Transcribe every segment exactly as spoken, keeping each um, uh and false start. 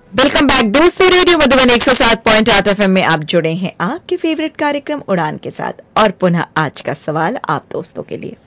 Welcome back दोस्तों, radio Madhuban एक सौ सात पॉइंट आठ एफएम में आप जुड़े हैं आपके फेवरेट कार्यक्रम उड़ान के साथ। और पुनः आज का सवाल आप दोस्तों के लिए,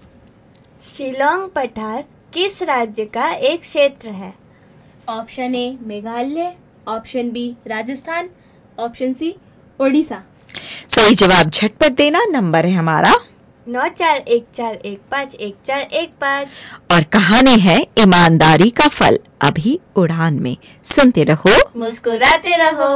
शिलोंग पठार किस राज्य का एक क्षेत्र है? Option A Meghalaya, option B Rajasthan, option C Odisha. सही जवाब झटपट देना। नंबर है हमारा नौ चार एक चार एक पाँच एक चार एक पाँच। और कहानी है ईमानदारी का फल। अभी उड़ान में सुनते रहो, मुस्कुराते रहो।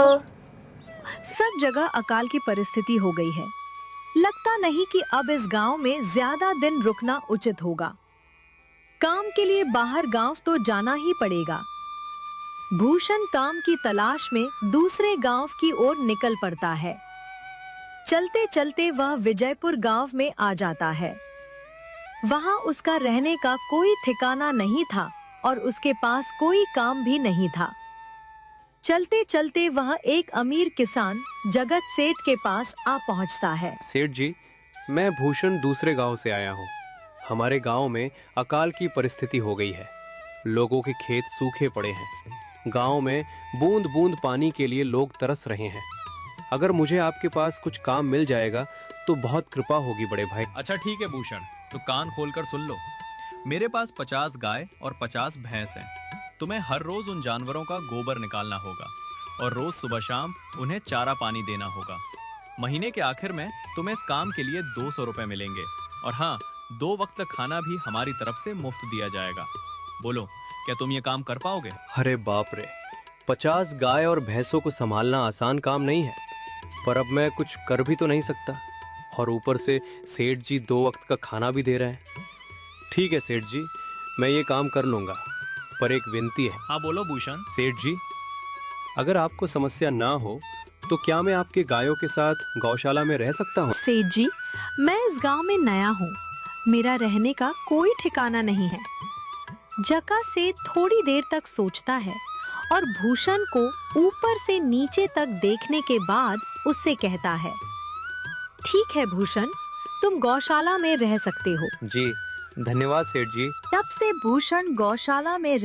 सब जगह अकाल की परिस्थिति हो गई है। लगता नहीं कि अब इस गांव में ज्यादा दिन रुकना उचित होगा। काम के लिए बाहर गांव तो जाना ही पड़ेगा। भूषण काम की तलाश में दूसरे गांव की ओर निकल पड़ता है। चलते चलते वह विजयपुर गांव में आ जाता है। वहां उसका रहने का कोई ठिकाना नहीं था और उसके पास कोई काम भी नहीं था। चलते चलते वह एक अमीर किसान जगत सेठ के पास आ पहुंचता है। सेठ जी, मैं भूषण दूसरे गांव से आया हूं। हमारे गांव में अकाल की परिस्थिति हो गई है। लोगों के खेत सूखे पड़े हैं। गांव में बूंद बूंद पानी के लिए लोग तरस रहे हैं। अगर मुझे आपके पास कुछ काम मिल जाएगा तो बहुत कृपा होगी बड़े भाई। अच्छा ठीक है भूषण, तो कान खोलकर सुन लो। मेरे पास पचास गाय और पचास भैंस हैं। तुम्हें हर रोज उन जानवरों का गोबर निकालना होगा और रोज सुबह शाम उन्हें चारा पानी देना होगा। महीने के आखिर में तुम्हें इस काम के लिए दो सौ रुपए मिलेंगे। और हाँ, दो वक्त खाना भी हमारी तरफ से मुफ्त दिया जाएगा। बोलो, क्या तुम ये काम कर पाओगे? अरे बाप रे, पचास गाय और भैंसों को संभालना आसान काम नहीं है। पर अब मैं कुछ कर भी तो नहीं सकता। और ऊपर से सेठ जी दो वक्त का खाना भी दे रहे हैं। ठीक है सेठ जी, मैं ये काम कर लूंगा, पर एक विनती है। हाँ बोलो भूषण। सेठ जी, अगर आपको समस्या ना हो तो क्या मैं आपके गायों के साथ गौशाला में रह सकता हूँ? सेठ जी, मैं इस गांव में नया हूँ। मेरा रहने का कोई ठिकाना नहीं है। जका से थोड़ी देर तक सोचता है और भूषण को ऊपर से नीचे तक देखने के बाद उससे कहता है, ठीक है भूषण, तुम गौशाला में रह सकते हो। जी धन्यवाद सेठ जी। तब से भूषण गौशाला में